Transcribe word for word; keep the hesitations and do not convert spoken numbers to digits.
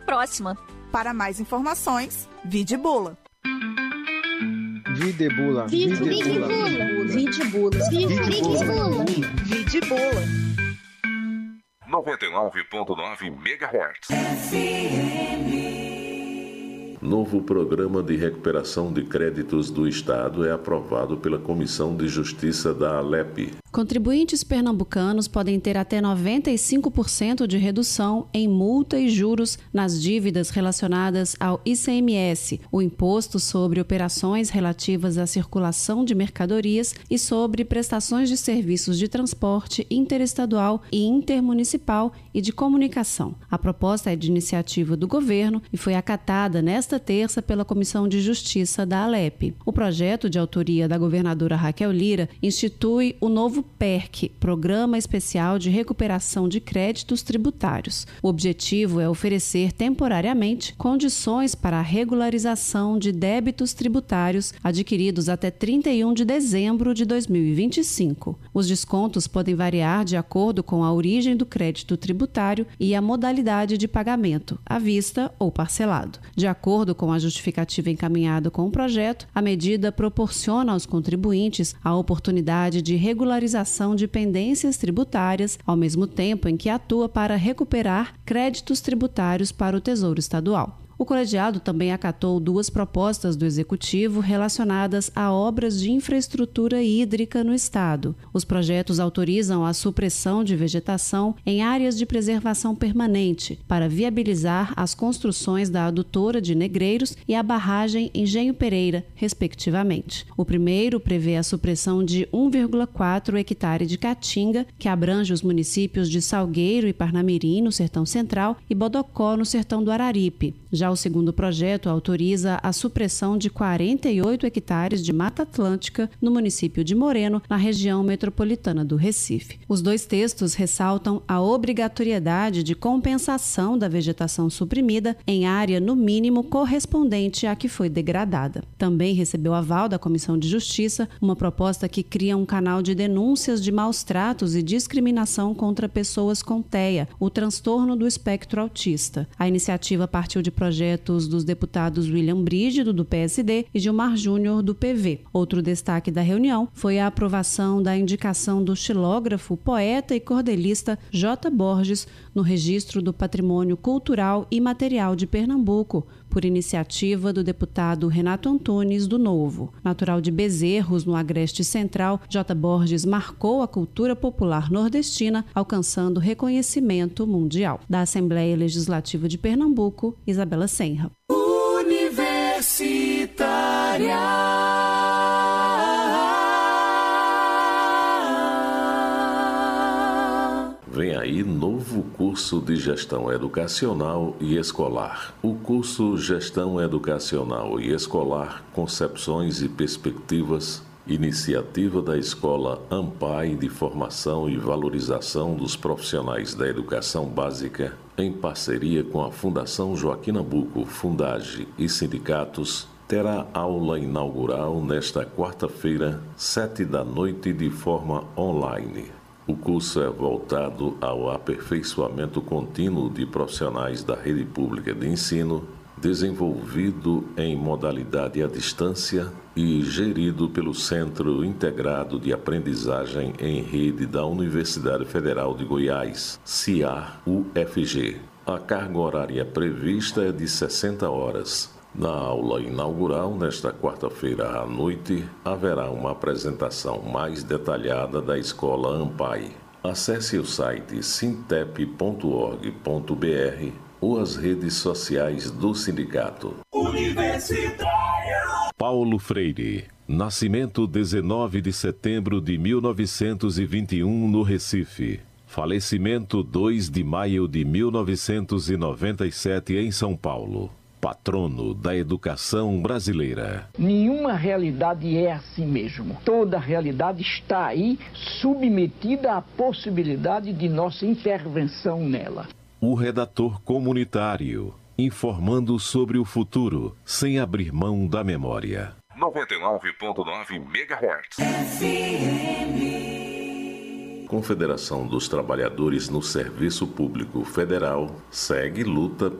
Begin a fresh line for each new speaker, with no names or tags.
próxima.
Para mais informações, vide bula.
Vide bula.
Vide bula. Vide bula.
Vide bula.
noventa e nove ponto nove megahertz.
F M.
Novo programa de recuperação de créditos do Estado é aprovado pela Comissão de Justiça da Alep.
Contribuintes pernambucanos podem ter até noventa e cinco por cento de redução em multa e juros nas dívidas relacionadas ao I C M S, o Imposto sobre Operações Relativas à Circulação de Mercadorias e sobre prestações de serviços de transporte interestadual e intermunicipal e de comunicação. A proposta é de iniciativa do governo e foi acatada nesta terça pela Comissão de Justiça da Alep. O projeto, de autoria da governadora Raquel Lira, institui o novo P E R C, Programa Especial de Recuperação de Créditos Tributários. O objetivo é oferecer temporariamente condições para a regularização de débitos tributários adquiridos até trinta e um de dezembro de dois mil e vinte e cinco. Os descontos podem variar de acordo com a origem do crédito tributário e a modalidade de pagamento, à vista ou parcelado. De acordo com a justificativa encaminhada com o projeto, a medida proporciona aos contribuintes a oportunidade de regularização de pendências tributárias, ao mesmo tempo em que atua para recuperar créditos tributários para o Tesouro Estadual. O colegiado também acatou duas propostas do Executivo relacionadas a obras de infraestrutura hídrica no Estado. Os projetos autorizam a supressão de vegetação em áreas de preservação permanente para viabilizar as construções da adutora de Negreiros e a barragem Engenho Pereira, respectivamente. O primeiro prevê a supressão de um vírgula quatro hectare de caatinga, que abrange os municípios de Salgueiro e Parnamirim, no Sertão Central, e Bodocó, no Sertão do Araripe. Já o segundo projeto autoriza a supressão de quarenta e oito hectares de Mata Atlântica no município de Moreno, na região metropolitana do Recife. Os dois textos ressaltam a obrigatoriedade de compensação da vegetação suprimida em área, no mínimo, correspondente à que foi degradada. Também recebeu aval da Comissão de Justiça uma proposta que cria um canal de denúncias de maus-tratos e discriminação contra pessoas com T E A, o transtorno do espectro autista. A iniciativa partiu de projetos dos deputados William Brígido, do P S D, e Gilmar Júnior, do P V. Outro destaque da reunião foi a aprovação da indicação do xilógrafo, poeta e cordelista J. Borges no Registro do Patrimônio Cultural e Material de Pernambuco, por iniciativa do deputado Renato Antunes, do Novo. Natural de Bezerros, no Agreste Central, J. Borges marcou a cultura popular nordestina, alcançando reconhecimento mundial. Da Assembleia Legislativa de Pernambuco, Isabela Senra.
Universitária.
Vem aí novo curso de Gestão Educacional e Escolar. O curso Gestão Educacional e Escolar, Concepções e Perspectivas, iniciativa da Escola AMPAI de Formação e Valorização dos Profissionais da Educação Básica, em parceria com a Fundação Joaquim Nabuco, Fundage e sindicatos, terá aula inaugural nesta quarta-feira, sete da noite, de forma online. O curso é voltado ao aperfeiçoamento contínuo de profissionais da rede pública de ensino, desenvolvido em modalidade à distância e gerido pelo Centro Integrado de Aprendizagem em Rede da Universidade Federal de Goiás, C I A U F G. A carga horária prevista é de sessenta horas. Na aula inaugural, nesta quarta-feira à noite, haverá uma apresentação mais detalhada da Escola AMPAI. Acesse o site sintep ponto org ponto br ou as redes sociais do sindicato.
Universitária.
Paulo Freire. Nascimento dezenove de setembro de mil novecentos e vinte e um, no Recife. Falecimento dois de maio de mil novecentos e noventa e sete, em São Paulo. Patrono da educação brasileira.
Nenhuma realidade é assim mesmo. Toda realidade está aí, submetida à possibilidade de nossa intervenção nela.
O redator comunitário, informando sobre o futuro, sem abrir mão da memória.
noventa e nove ponto nove megahertz.
F M.
Confederação dos Trabalhadores no Serviço Público Federal segue luta